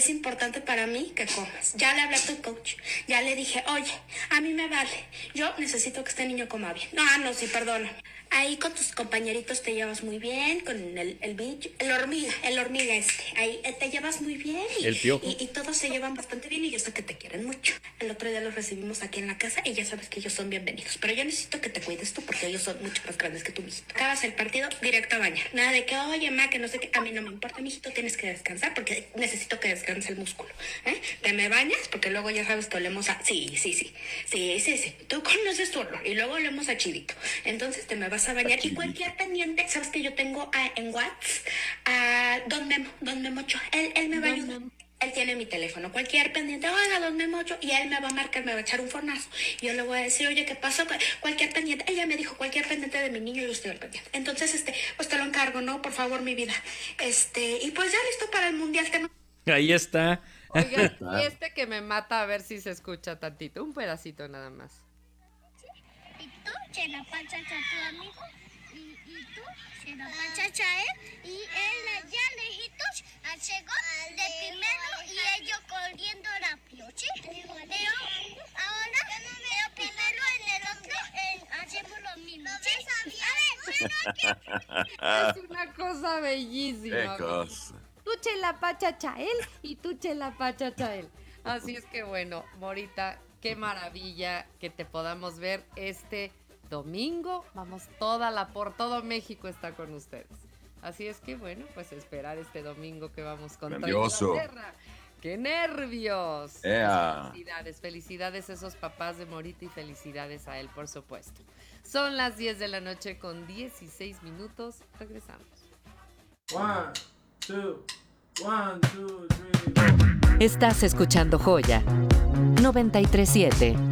es importante para mí que comas. Ya le hablé a tu coach, ya le dije, oye, a mí me vale, yo necesito que este niño coma bien. No, sí, perdóname. Ahí con tus compañeritos te llevas muy bien, con el bicho, el hormiga ahí te llevas muy bien El piojo. y todos se llevan bastante bien y yo sé que te quieren mucho. El otro día los recibimos aquí en la casa y ya sabes que ellos son bienvenidos, pero yo necesito que te cuides tú porque ellos son mucho más grandes que tú, mijito. Acabas el partido, directo a bañar. Nada de que, oye, ma, que no sé qué, a mí no me importa, mijito, tienes que descansar porque necesito que descanse el músculo, ¿eh? Te me bañas porque luego ya sabes que olemos a... Sí. Tú conoces tu olor y luego olemos a chivito. Entonces te me vas a bañar y cualquier pendiente, sabes que yo tengo en WhatsApp a Don Memo Ochoa. Él me va a ayudar. Él tiene mi teléfono, cualquier pendiente, oiga, Don Memo Ochoa, y él me va a marcar, me va a echar un fornazo. Y yo le voy a decir, oye, ¿qué pasó? Cualquier pendiente, ella me dijo, cualquier pendiente de mi niño, yo estoy al pendiente. Entonces, pues te lo encargo, ¿no? Por favor, mi vida. Y pues ya listo para el mundial. Ahí está. Oigan, y que me mata, a ver si se escucha tantito, un pedacito nada más. Y tú se la pachacha a tu amigo, y tú se la pachacha a él, y él allá lejitos llegó de primero y ellos corriendo rápido, ¿sí? Pero ahora, pero primero en el otro hacemos lo mismo, ¿sí? A ver, Es una cosa bellísima. Qué cosa. Tú la pachacha a él y tú la pachacha a él. Así es que bueno, Morita, qué maravilla que te podamos ver este domingo. Vamos, por todo México está con ustedes. Así es que bueno, pues esperar este domingo que vamos contra Nervioso. Inglaterra. ¡Qué nervios! Felicidades a esos papás de Morita y felicidades a él, por supuesto. Son las 10 de la noche con 16 minutos. Regresamos. 1, 2, 1, 2, 3. Estás escuchando Joya 93.7.